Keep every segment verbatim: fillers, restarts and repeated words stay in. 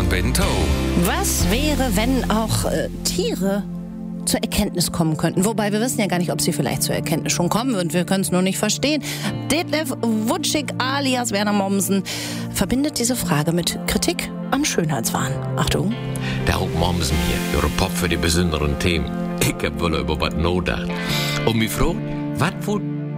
Hermann Bento. Was wäre, wenn auch äh, Tiere zur Erkenntnis kommen könnten? Wobei wir wissen ja gar nicht, ob sie vielleicht zur Erkenntnis schon kommen und wir können es nur nicht verstehen. Detlef Wutschig alias Werner Mommsen verbindet diese Frage mit Kritik am Schönheitswahn. Achtung. Der Hock Mommsen hier, ihre Pop für die besonderen Themen. Ich hab wohl über was nachgedacht. Und mich fragt, was wohl...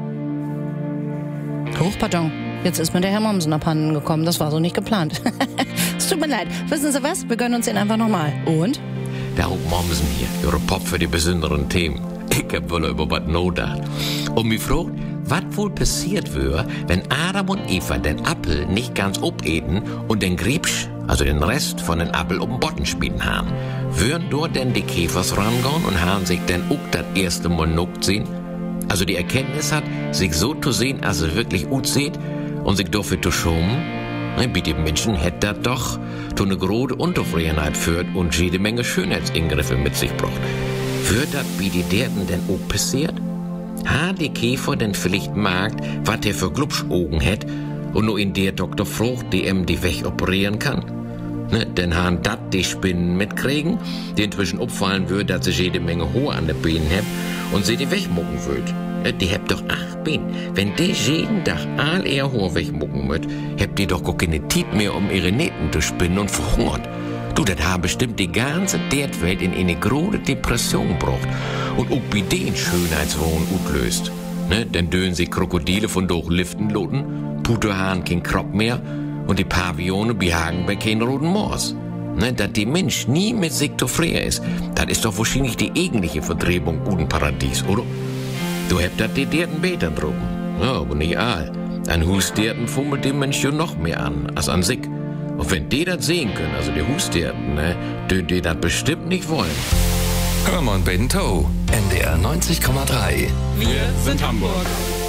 Hochpardon. Jetzt ist mir der Herr Mommsen abhanden gekommen. Das war so nicht geplant. Es tut mir leid. Wissen Sie was? Wir gönnen uns den einfach nochmal. Und? Der Hock Mommsen hier, ihre Pop für die besonderen Themen. Ich hab wohl über was nachgedacht. Und mich fragt, was wohl passiert wäre, wenn Adam und Eva den Apfel nicht ganz obeten und den Griebsch, also den Rest von den Apfel um den Botten spielen haben. Würden dort denn die Käfers rangehen und haben sich denn auch das erste Mal nuckt sehen? Also die Erkenntnis hat, sich so zu sehen, als es wirklich gut sieht und sich dafür zu schonen? Ne, bei den Menschen hätte das doch zu eine große Unzufriedenheit führt und jede Menge Schönheitsingriffe mit sich braucht. Wird das bei die Derden denn auch passiert? Ha, die Käfer denn vielleicht merkt, was der für Glubschaugen hat und nur in der Doktor fragt, die ihm die weg operieren kann? Ne, denn han dat die Spinnen mitkriegen, die inzwischen auffallen wird, dass sie jede Menge Haar an den Beinen hat und sie die wegmucken wird. Die habt doch acht Beine. Wenn die jeden Tag all ihr Haar wegmucken wird, habt ihr doch gar keine Zeit mehr, um ihre Nähten zu spinnen und verhungert. Du, das haben bestimmt die ganze Erdwelt in eine große Depression gebracht und auch bei den Schönheitswahn utlöst. Ne, denn dönen sie Krokodile von durchliften loten, Puterhahn kein Krop mehr und die Pavione behagen bei keinen roten Moors. Ne, dass die Mensch nie mit sich zufrieden ist, das ist doch wahrscheinlich die eigentliche Verdrehung guten Paradies, oder? Du habt dat die Derden beter droben. Ja, aber nicht all. An Husderden fummelt dem Mensch ja noch mehr an, als an sich. Und wenn die das sehen können, also die Husderden, ne, die, die das bestimmt nicht wollen. Hermann Bento. N D R neunzig Komma drei. Wir sind Hamburg.